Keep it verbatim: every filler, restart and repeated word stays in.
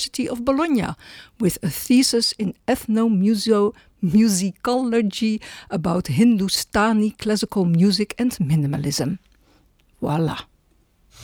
University of Bologna with a thesis in ethnomusicology about Hindustani classical music and minimalism. Voilà.